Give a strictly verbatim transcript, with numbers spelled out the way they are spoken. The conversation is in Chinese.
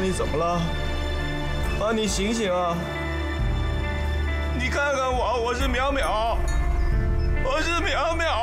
你怎么了？啊，你醒醒啊！你看看我，我是淼淼，我是淼淼。